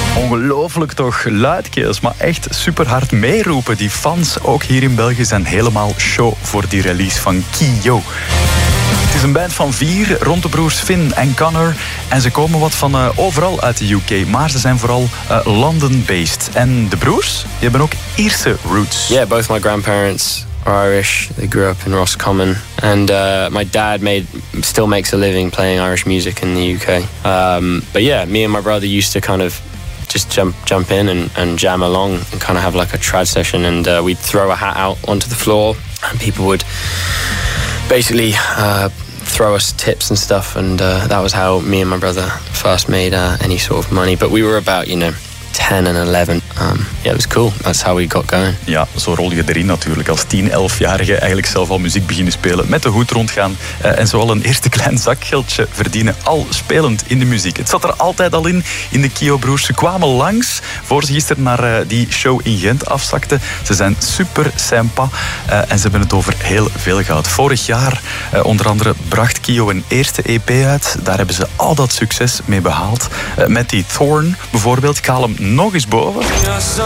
Ongelooflijk toch, luidkeels, maar echt super hard meeroepen. Die fans, ook hier in België, zijn helemaal show voor die release van Kyo. Het is een band van 4, rond de broers Finn en Connor. En ze komen wat van overal uit de UK, maar ze zijn vooral London-based. En de broers, die hebben ook Ierse roots. Yeah, both my grandparents are Irish. They grew up in Roscommon. And my dad still makes a living playing Irish music in the UK. But yeah, me and my brother used to kind of just jump in and jam along and kind of have like a trad session, and we'd throw a hat out onto the floor and people would basically throw us tips and stuff, and that was how me and my brother first made any sort of money. But we were about 10 and 11. Yeah, it was cool. That's how we got going. Ja, zo rol je erin natuurlijk. Als 10, 11-jarige eigenlijk zelf al muziek beginnen spelen, met de hoed rondgaan en zo al een eerste klein zakgeldje verdienen, al spelend in de muziek. Het zat er altijd al in de Kyo-broers. Ze kwamen langs voor ze gisteren naar die show in Gent afzakten. Ze zijn super sympa en ze hebben het over heel veel gehad. Vorig jaar onder andere bracht Kyo een eerste EP uit. Daar hebben ze al dat succes mee behaald. Met die Thorn bijvoorbeeld. Ik haal hem nog eens boven.